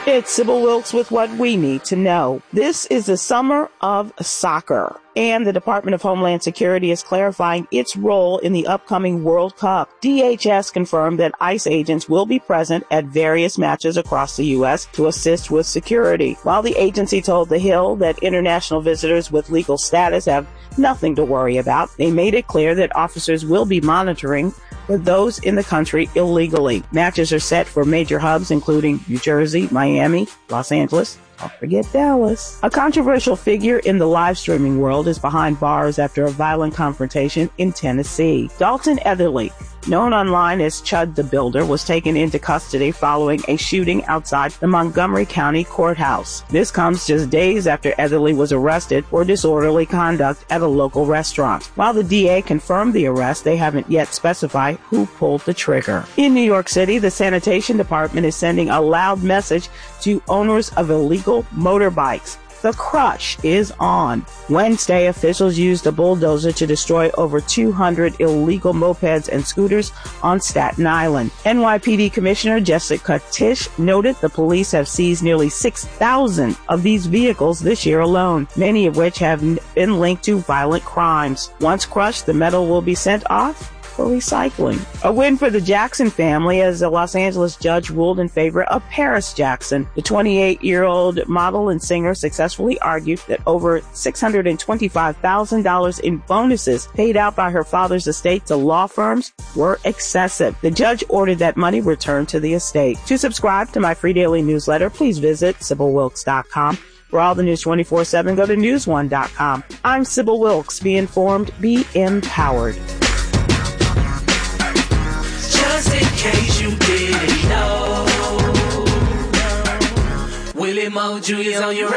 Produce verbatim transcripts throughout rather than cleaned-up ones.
It's Sybil Wilkes with what we need to know. This is the summer of soccer, and the Department of Homeland Security is clarifying its role in the upcoming World Cup. D H S confirmed that ICE agents will be present at various matches across the U S to assist with security, while the agency told The Hill that international visitors with legal status have nothing to worry about. They made it clear that officers will be monitoring for those in the country illegally. Matches are set for major hubs including New Jersey, Miami, Los Angeles. Don't forget Dallas. A controversial figure in the live streaming world is behind bars after a violent confrontation in Tennessee. Dalton Etherly, known online as Chud the Builder, was taken into custody following a shooting outside the Montgomery County Courthouse. This comes just days after Etherly was arrested for disorderly conduct at a local restaurant. While the D A confirmed the arrest, they haven't yet specified who pulled the trigger. In New York City, the Sanitation Department is sending a loud message to owners of illegal motorbikes. The crush is on. Wednesday, officials used a bulldozer to destroy over two hundred illegal mopeds and scooters on Staten Island. N Y P D Commissioner Jessica Tisch noted the police have seized nearly six thousand of these vehicles this year alone, many of which have been linked to violent crimes. Once crushed, the metal will be sent off for recycling. A win for the Jackson family as a Los Angeles judge ruled in favor of Paris Jackson. The twenty-eight-year-old model and singer successfully argued that over six hundred twenty-five thousand dollars in bonuses paid out by her father's estate to law firms were excessive. The judge ordered that money returned to the estate. To subscribe to my free daily newsletter, please visit Sybil Wilkes dot com. For all the news twenty-four seven, go to news one dot com. I'm Sybil Wilkes. Be informed, be empowered. Just in case you didn't know, Willie Mo Junior's on your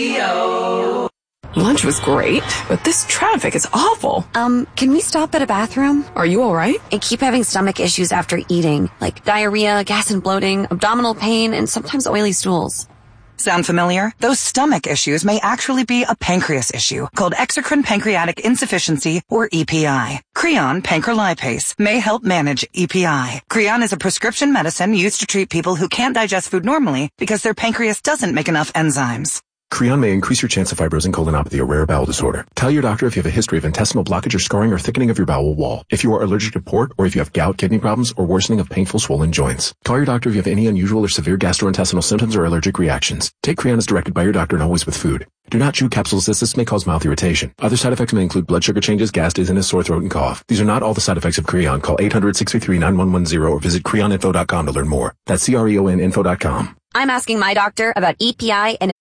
radio. Lunch was great, but this traffic is awful. Um, can we stop at a bathroom? Are you all right? I keep having stomach issues after eating, like diarrhea, gas and bloating, abdominal pain, and sometimes oily stools. Sound familiar? Those stomach issues may actually be a pancreas issue called exocrine pancreatic insufficiency, or E P I. Creon pancrelipase may help manage E P I. Creon is a prescription medicine used to treat people who can't digest food normally because their pancreas doesn't make enough enzymes. Creon may increase your chance of fibrosing colonopathy, a rare bowel disorder. Tell your doctor if you have a history of intestinal blockage or scarring or thickening of your bowel wall, if you are allergic to pork, or if you have gout, kidney problems, or worsening of painful swollen joints. Call your doctor if you have any unusual or severe gastrointestinal symptoms or allergic reactions. Take Creon as directed by your doctor and always with food. Do not chew capsules as this may cause mouth irritation. Other side effects may include blood sugar changes, gas, dizziness, sore throat, and cough. These are not all the side effects of Creon. Call eight hundred, six three three, nine one one zero or visit creon info dot com to learn more. That's C R E O N info dot com. I'm asking my doctor about E P I and...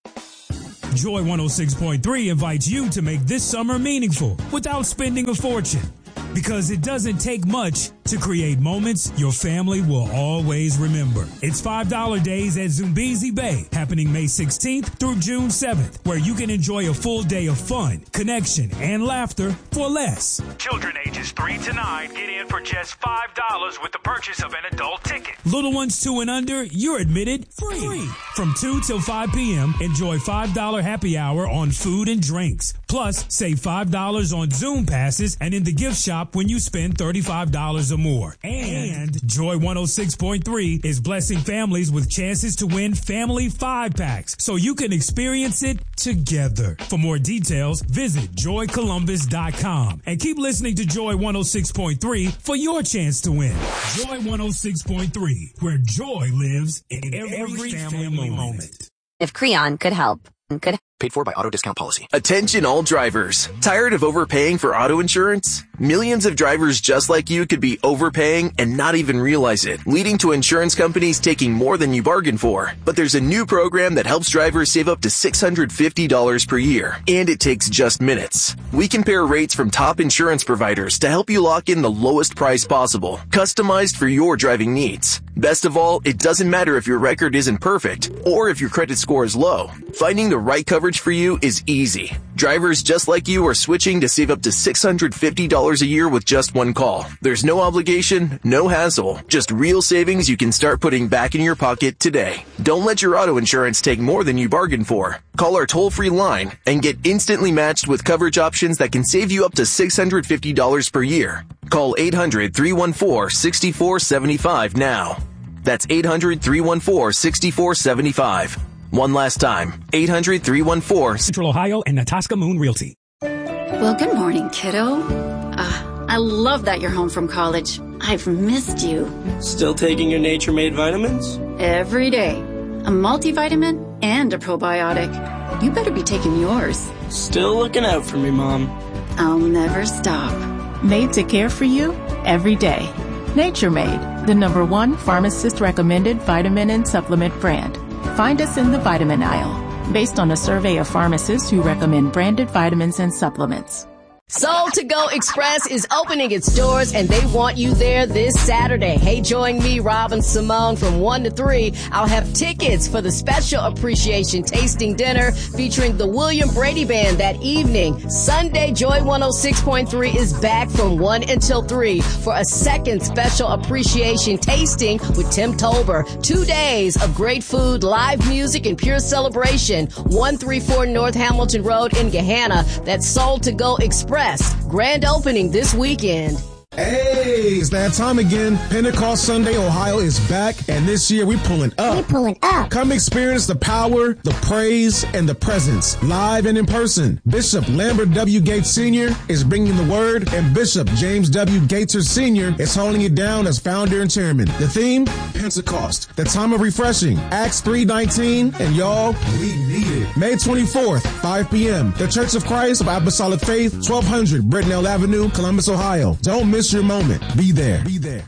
Joy one oh six point three invites you to make this summer meaningful without spending a fortune. Because it doesn't take much to create moments your family will always remember. It's five dollar days at Zumbizi Bay, happening May sixteenth through June seventh, where you can enjoy a full day of fun, connection, and laughter for less. Children ages three to nine get in for just five dollars with the purchase of an adult ticket. Little ones two and under, you're admitted free. free. From two till five p.m., enjoy five dollar happy hour on food and drinks. Plus, save five dollars on Zoom passes and in the gift shop when you spend thirty-five dollars or more. And Joy one oh six point three is blessing families with chances to win family five packs so you can experience it together. For more details, visit joy columbus dot com and keep listening to Joy one oh six point three for your chance to win. Joy one oh six point three, where joy lives in every, every family, family moment. If Creon could help, could Paid for by Auto Discount Policy. Attention all drivers. Tired of overpaying for auto insurance? Millions of drivers just like you could be overpaying and not even realize it, leading to insurance companies taking more than you bargained for. But there's a new program that helps drivers save up to six hundred fifty dollars per year, and it takes just minutes. We compare rates from top insurance providers to help you lock in the lowest price possible, customized for your driving needs. Best of all, it doesn't matter if your record isn't perfect or if your credit score is low. Finding the right coverage for you is easy. Drivers just like you are switching to save up to six hundred fifty dollars a year with just one call. There's no obligation, no hassle, just real savings you can start putting back in your pocket today. Don't let your auto insurance take more than you bargained for. Call our toll-free line and get instantly matched with coverage options that can save you up to six hundred fifty dollars per year. Call eight hundred, three one four, six four seven five now. That's eight hundred, three one four, six four seven five. One last time, eight hundred, three one four. Central Ohio and Natasca Moon Realty. Well, good morning, kiddo. Uh, I love that you're home from college. I've missed you. Still taking your Nature Made vitamins? Every day. A multivitamin and a probiotic. You better be taking yours. Still looking out for me, Mom. I'll never stop. Made to care for you every day. Nature Made, the number one pharmacist-recommended vitamin and supplement brand. Find us in the vitamin aisle, based on a survey of pharmacists who recommend branded vitamins and supplements. Soul to Go Express is opening its doors and they want you there this Saturday. Hey, join me, Rob and Simone, from one to three. I'll have tickets for the special appreciation tasting dinner featuring the William Brady Band that evening. Sunday, Joy one oh six point three is back from one until three for a second special appreciation tasting with Tim Tolber. Two days of great food, live music, and pure celebration. one thirty-four North Hamilton Road in Gahanna. That's Soul to Go Express. Grand opening this weekend. Hey, it's that time again. Pentecost Sunday Ohio is back, and this year we pulling up. We pulling up. Come experience the power, the praise, and the presence, live and in person. Bishop Lambert W. Gates Senior is bringing the word, and Bishop James W. Gaither Senior is holding it down as founder and chairman. The theme, Pentecost, the time of refreshing, Acts three nineteen, and y'all, we need it. May twenty-fourth, five p.m., the Church of Christ of Apostolic Faith, twelve hundred Brittenell Avenue, Columbus, Ohio. Don't miss your moment. Be there. Be there.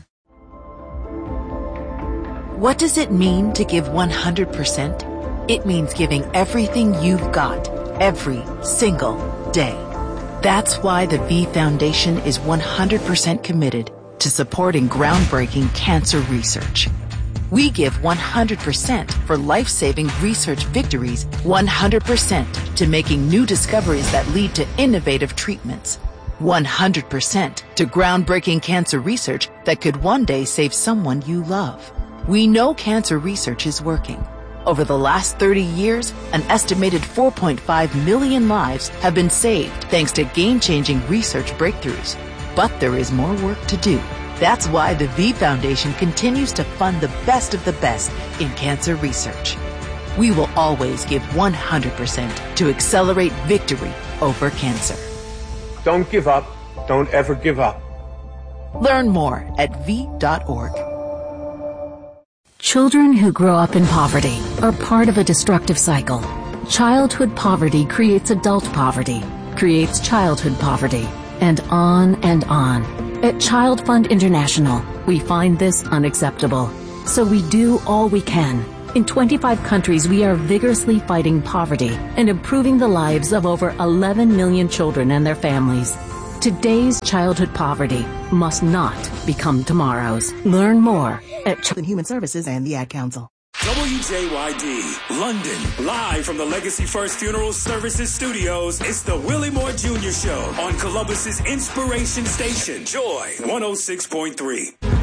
What does it mean to give one hundred percent? It means giving everything you've got, every single day. That's why the V Foundation is one hundred percent committed to supporting groundbreaking cancer research. We give one hundred percent for life-saving research victories, one hundred percent to making new discoveries that lead to innovative treatments, one hundred percent to groundbreaking cancer research that could one day save someone you love. We know cancer research is working. Over the last thirty years, an estimated four point five million lives have been saved thanks to game-changing research breakthroughs. But there is more work to do. That's why the V Foundation continues to fund the best of the best in cancer research. We will always give one hundred percent to accelerate victory over cancer. Don't give up. Don't ever give up. Learn more at V dot org. Children who grow up in poverty are part of a destructive cycle. Childhood poverty creates adult poverty, creates childhood poverty, and on and on. At Child Fund International, we find this unacceptable. So we do all we can. In twenty-five countries, we are vigorously fighting poverty and improving the lives of over eleven million children and their families. Today's childhood poverty must not become tomorrow's. Learn more at Child and Human Services and the Ad Council. W J Y D, London, live from the Legacy First Funeral Services Studios. It's the Willie Moore Junior Show on Columbus's Inspiration Station, Joy one oh six point three.